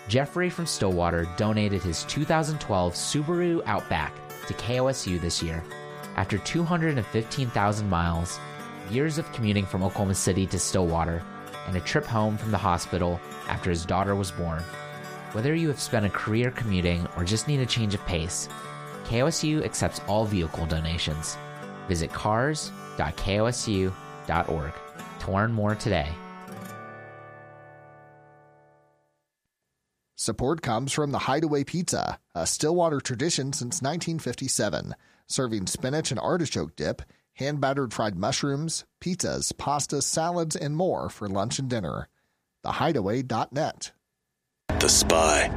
Jeffrey from Stillwater donated his 2012 Subaru Outback to KOSU this year. After 215,000 miles, years of commuting from Oklahoma City to Stillwater, and a trip home from the hospital after his daughter was born. Whether you have spent a career commuting or just need a change of pace, KOSU accepts all vehicle donations. Visit cars.kosu.org to learn more today. Support comes from the Hideaway Pizza, a Stillwater tradition since 1957, serving spinach and artichoke dip, hand-battered fried mushrooms, pizzas, pastas, salads, and more for lunch and dinner. TheHideaway.net. The Spy.